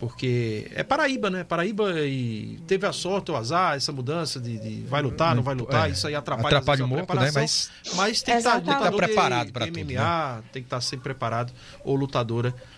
Porque é Paraíba, né? Paraíba e teve a sorte, o azar, essa mudança de vai lutar, não vai lutar, isso aí atrapalha um pouco, né? Mas tem que estar preparado para tudo, né? MMA, tem que estar sempre preparado, ou lutadora